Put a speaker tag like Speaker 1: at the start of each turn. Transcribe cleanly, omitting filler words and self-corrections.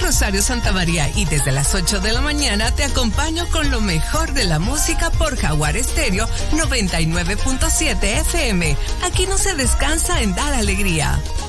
Speaker 1: Rosario Santa María y desde las 8 de la mañana te acompaño con lo mejor de la música por Jaguar Estéreo 99.7 FM. Aquí no se descansa en dar alegría.